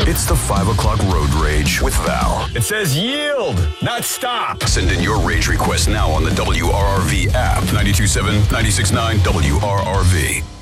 It's the 5 o'clock road rage with Val. It says yield, not stop. Send in your rage request now on the WRRV app. 92.7, 96.9 WRRV.